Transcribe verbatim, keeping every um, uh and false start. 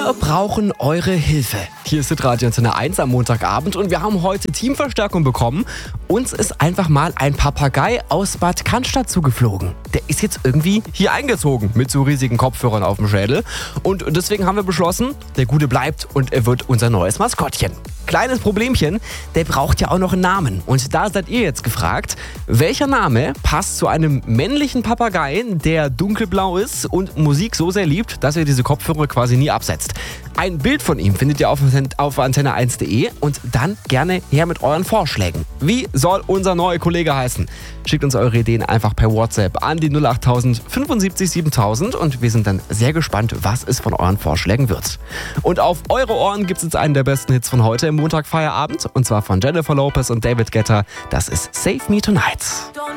Wir brauchen eure Hilfe. Hier ist Radio Antenne eins am Montagabend und wir haben heute Teamverstärkung bekommen. Uns ist einfach mal ein Papagei aus Bad Cannstatt zugeflogen. Der ist jetzt irgendwie hier eingezogen mit so riesigen Kopfhörern auf dem Schädel. Und deswegen haben wir beschlossen, der Gute bleibt und er wird unser neues Maskottchen. Kleines Problemchen, der braucht ja auch noch einen Namen. Und da seid ihr jetzt gefragt, welcher Name passt zu einem männlichen Papagei, der dunkelblau ist und Musik so sehr liebt, dass er diese Kopfhörer quasi nie absetzt. Ein Bild von ihm findet ihr auf, auf antenne eins punkt de und dann gerne her mit euren Vorschlägen. Wie soll unser neuer Kollege heißen? Schickt uns eure Ideen einfach per WhatsApp an die null acht null null sieben fünf siebentausend und wir sind dann sehr gespannt, was es von euren Vorschlägen wird. Und auf eure Ohren gibt es jetzt einen der besten Hits von heute im Montagfeierabend und zwar von Jennifer Lopez und David Guetta. Das ist Save Me Tonight.